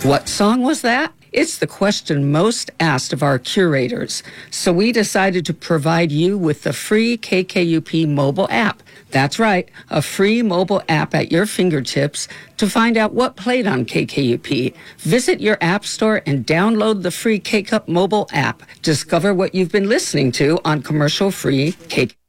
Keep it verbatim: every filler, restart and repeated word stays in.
What song was that? It's the question most asked of our curators, so we decided to provide you with the free K K U P mobile app. That's right, a free mobile app at your fingertips to find out what played on K K U P. Visit your app store and download the free K-Cup mobile app. Discover what you've been listening to on commercial-free K K U P.